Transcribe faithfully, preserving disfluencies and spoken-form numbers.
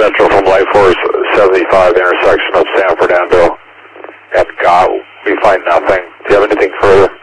Metro from Life Force seventy-five, intersection of San Fernando and G A. We find nothing. Do you have anything further?